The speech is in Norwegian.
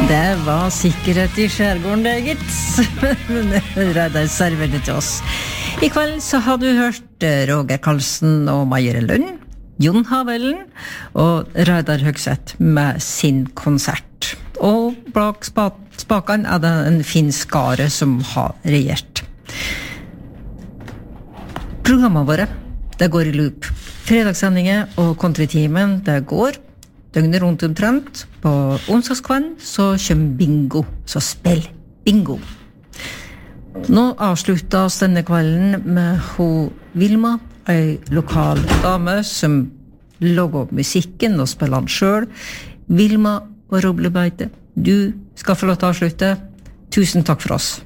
Det var sikkerhet I skjærgården, det, gitt. Reidar serverte til oss. I kveld så har du hørt Roger Karlsen og Majere Lund, Jon Havelen og Reidar Høgseth med sin konsert. Og bak spaken det en fin skare som har regjert. Programmet våre, det går I loop. Fredagssendinger og kontritimen, det går døgnet rundt omtrent. På onsdagskvelden så kommer bingo, så spill bingo. Nå avsluttes denne kvelden med Vilma, en lokal dame som lager musikken og spiller den selv. Vilma og Roblebeite, du skal få lov til å avslutte. Tusen takk for oss.